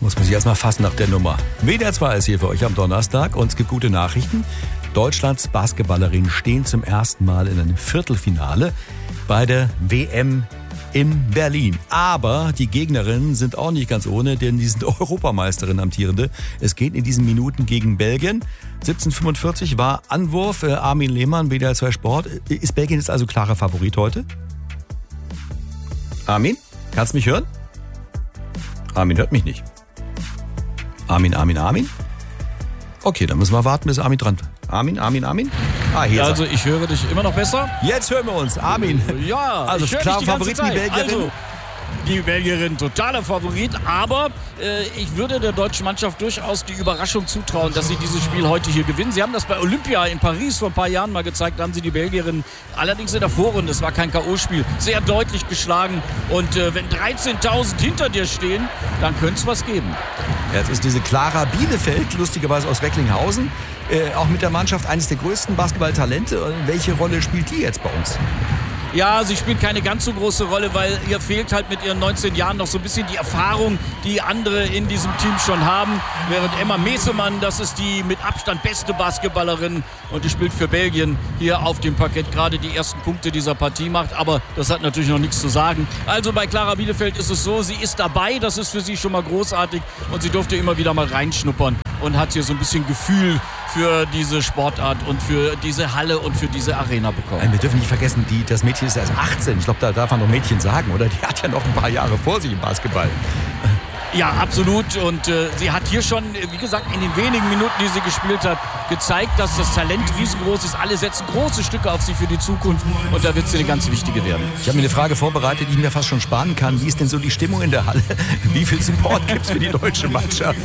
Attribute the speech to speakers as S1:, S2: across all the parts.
S1: Muss man sich erstmal fassen nach der Nummer. WDR 2 ist hier für euch am Donnerstag und es gibt gute Nachrichten. Deutschlands Basketballerinnen stehen zum ersten Mal in einem Viertelfinale bei der WM in Berlin. Aber die Gegnerinnen sind auch nicht ganz ohne, denn die sind Europameisterin amtierende. Es geht in diesen Minuten gegen Belgien. 17:45 war Anwurf. Armin Lehmann, WDR 2 Sport. Ist Belgien jetzt also klarer Favorit heute? Armin, kannst du mich hören? Armin hört mich nicht. Armin. Okay, dann müssen wir warten, bis Armin dran. Armin. Ah, hier
S2: also ich höre dich immer noch besser.
S1: Jetzt hören wir uns. Armin.
S2: Ja,
S1: also klar Favoriten, die Belgierin.
S2: Also, die Belgierin totaler Favorit, aber ich würde der deutschen Mannschaft durchaus die Überraschung zutrauen, dass sie dieses Spiel heute hier gewinnen. Sie haben das bei Olympia in Paris vor ein paar Jahren mal gezeigt, da haben sie die Belgierin allerdings in der Vorrunde, es war kein K.O.-Spiel, sehr deutlich geschlagen und wenn 13.000 hinter dir stehen, dann könnte es was geben.
S1: Jetzt ist diese Clara Bielefeld, lustigerweise aus Recklinghausen, auch mit der Mannschaft eines der größten Basketballtalente. Welche Rolle spielt die jetzt bei uns?
S2: Ja, sie spielt keine ganz so große Rolle, weil ihr fehlt halt mit ihren 19 Jahren noch so ein bisschen die Erfahrung, die andere in diesem Team schon haben. Während Emma Mesemann, das ist die mit Abstand beste Basketballerin und die spielt für Belgien hier auf dem Parkett gerade die ersten Punkte dieser Partie macht. Aber das hat natürlich noch nichts zu sagen. Also bei Clara Bielefeld ist es so, sie ist dabei, das ist für sie schon mal großartig und sie durfte immer wieder mal reinschnuppern und hat hier so ein bisschen Gefühl für diese Sportart und für diese Halle und für diese Arena bekommen.
S1: Wir dürfen nicht vergessen, das Mädchen ist erst 18. Ich glaube, da darf man noch Mädchen sagen, oder? Die hat ja noch ein paar Jahre vor sich im Basketball.
S2: Ja, absolut. Und sie hat hier schon, wie gesagt, in den wenigen Minuten, die sie gespielt hat, gezeigt, dass das Talent riesengroß ist. Alle setzen große Stücke auf sie für die Zukunft. Und da wird sie eine ganz wichtige werden.
S1: Ich habe mir eine Frage vorbereitet, die ich mir fast schon sparen kann. Wie ist denn so die Stimmung in der Halle? Wie viel Support gibt es für die deutsche Mannschaft?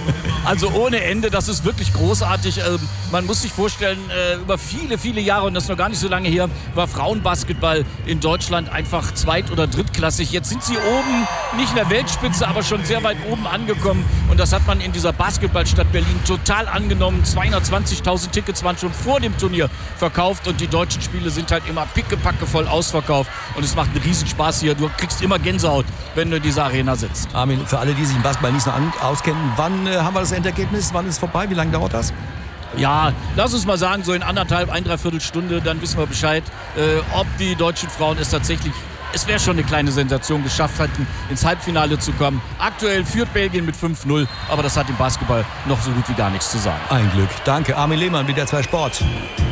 S2: Also ohne Ende, das ist wirklich großartig. Man muss sich vorstellen, über viele, viele Jahre, und das ist noch gar nicht so lange her, war Frauenbasketball in Deutschland einfach zweit- oder drittklassig. Jetzt sind sie oben, nicht in der Weltspitze, aber schon sehr weit oben angekommen. Und das hat man in dieser Basketballstadt Berlin total angenommen. 220.000 Tickets waren schon vor dem Turnier verkauft und die deutschen Spiele sind halt immer pickepacke voll ausverkauft. Und es macht einen Riesenspaß hier. Du kriegst immer Gänsehaut, wenn du in dieser Arena sitzt.
S1: Armin, für alle, die sich im Basketball nicht so auskennen, wann haben wir das Endergebnis? Wann ist es vorbei? Wie lange dauert das?
S2: Ja, lass uns mal sagen, so in anderthalb, 1/3 Stunde, dann wissen wir Bescheid, ob die deutschen Frauen es tatsächlich, es wäre schon eine kleine Sensation, geschafft hatten, ins Halbfinale zu kommen. Aktuell führt Belgien mit 5-0, aber das hat im Basketball noch so gut wie gar nichts zu sagen.
S1: Ein Glück. Danke, Armin Lehmann, WDR 2 Sport.